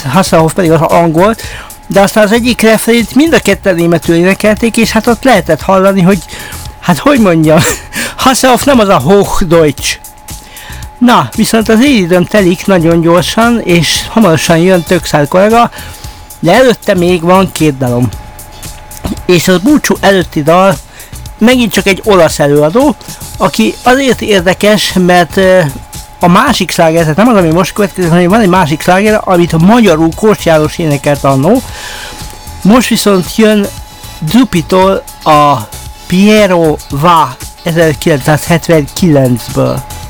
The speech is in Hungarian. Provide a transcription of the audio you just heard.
Hasselhoff pedig az angol, de aztán az egyik refrét mind a ketten németül énekelték, és hát ott lehetett hallani, hogy hát hogy mondjam, Hasselhoff nem az a Hochdeutsch. Na, viszont az időm telik nagyon gyorsan, és hamarosan jön Tökszár kollega, de előtte még van 2 dalom. És az búcsú előtti dal megint csak egy olasz előadó, aki azért érdekes, mert a másik sláger, tehát nem az, ami most következik, hanem van egy másik sláger, amit magyarul Kós János énekelt annó. Most viszont jön Druppitól a Piero Va 1979-ből.